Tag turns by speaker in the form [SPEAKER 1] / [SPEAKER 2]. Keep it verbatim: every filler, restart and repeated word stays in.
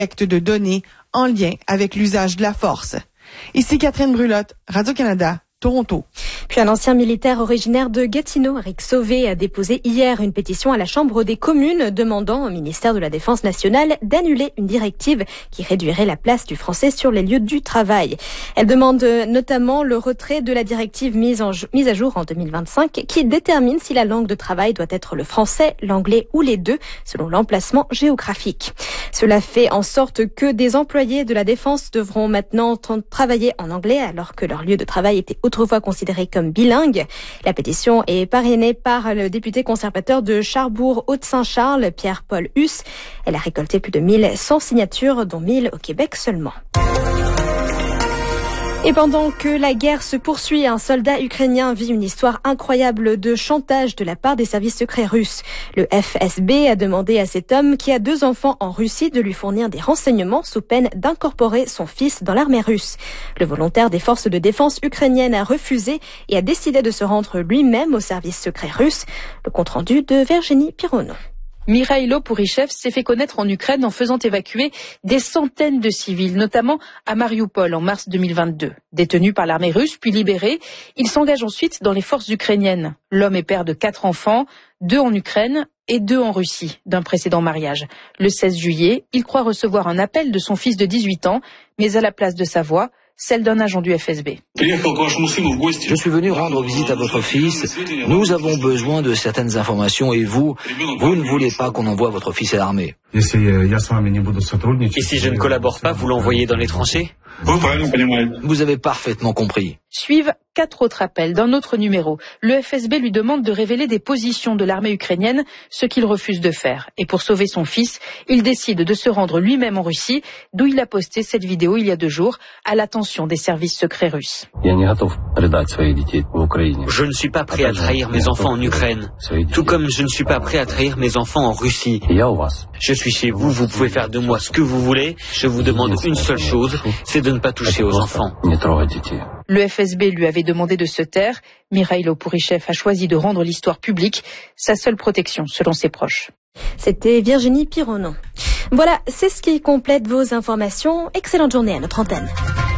[SPEAKER 1] de données en lien avec l'usage de la force. Ici Catherine Brulotte, Radio-Canada, Toronto.
[SPEAKER 2] Puis un ancien militaire originaire de Gatineau, Eric Sauvé, a déposé hier une pétition à la Chambre des communes demandant au ministère de la Défense nationale d'annuler une directive qui réduirait la place du français sur les lieux du travail. Elle demande notamment le retrait de la directive mise, en, mise à jour en deux mille vingt-cinq qui détermine si la langue de travail doit être le français, l'anglais ou les deux selon l'emplacement géographique. Cela fait en sorte que des employés de la défense devront maintenant travailler en anglais alors que leur lieu de travail était autrefois considéré comme bilingue. La pétition est parrainée par le député conservateur de Charbourg-Haute-Saint-Charles, Pierre-Paul Huss. Elle a récolté plus de mille cent signatures, dont mille au Québec seulement. Et pendant que la guerre se poursuit, un soldat ukrainien vit une histoire incroyable de chantage de la part des services secrets russes. Le F S B a demandé à cet homme, qui a deux enfants en Russie, de lui fournir des renseignements sous peine d'incorporer son fils dans l'armée russe. Le volontaire des forces de défense ukrainiennes a refusé et a décidé de se rendre lui-même au service secret russe. Le compte-rendu de Virginie Pironneau.
[SPEAKER 3] Mikhailo Pourychev s'est fait connaître en Ukraine en faisant évacuer des centaines de civils, notamment à Mariupol en mars deux mille vingt-deux. Détenu par l'armée russe puis libéré, il s'engage ensuite dans les forces ukrainiennes. L'homme est père de quatre enfants, deux en Ukraine et deux en Russie, d'un précédent mariage. Le seize juillet, il croit recevoir un appel de son fils de dix-huit ans, mais à la place de sa voix, celle d'un agent du F S B.
[SPEAKER 4] Je suis venu rendre visite à votre fils. Nous avons besoin de certaines informations et vous, vous ne voulez pas qu'on envoie votre fils à l'armée.
[SPEAKER 5] Et si je ne collabore pas, vous l'envoyez dans les tranchées ?
[SPEAKER 4] Vous avez parfaitement compris.
[SPEAKER 3] Suivent quatre autres appels d'un autre numéro. Le F S B lui demande de révéler des positions de l'armée ukrainienne, ce qu'il refuse de faire. Et pour sauver son fils, il décide de se rendre lui-même en Russie, d'où il a posté cette vidéo il y a deux jours, à l'attention des services secrets russes.
[SPEAKER 5] Je ne suis pas prêt à trahir mes enfants en Ukraine, tout comme je ne suis pas prêt à trahir mes enfants en Russie. Je suis chez vous, vous pouvez faire de moi ce que vous voulez. Je vous demande une seule chose, c'est de ne pas toucher aux enfants.
[SPEAKER 3] Le F S B lui avait demandé de se taire. Mikhailo Pourychev a choisi de rendre l'histoire publique, sa seule protection selon ses proches.
[SPEAKER 2] C'était Virginie Pironneau. Voilà, c'est ce qui complète vos informations. Excellente journée à notre antenne.